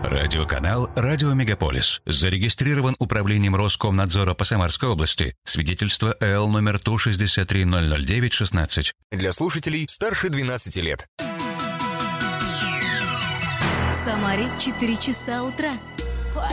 Радиоканал «Радио Мегаполис». Зарегистрирован управлением Роскомнадзора по Самарской области. Свидетельство ЭЛ номер Ту-63-009-16. Для слушателей старше 12 лет. В Самаре 4 часа утра.